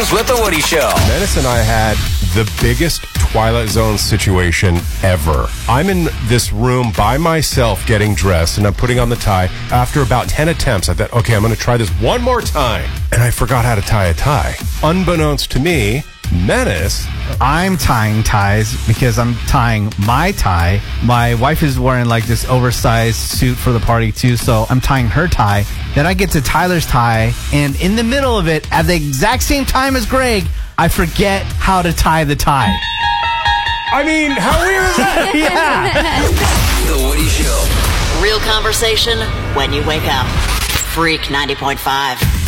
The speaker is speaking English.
Mornings with The Woody Show. Menace and I had the biggest Twilight Zone situation ever. I'm in this room by myself getting dressed, and I'm putting on the tie. After about 10 attempts, I thought, okay, I'm going to try this one more time. And I forgot how to tie a tie. Unbeknownst to me, Menace. I'm tying ties because I'm tying my tie. My wife is wearing like this oversized suit for the party too, so I'm tying her tie. Then I get to Tyler's tie, and in the middle of it, at the exact same time as Greg, I forget how to tie the tie. I mean, how weird is that? Yeah. The Woody Show. Real conversation when you wake up. Freak 90.5.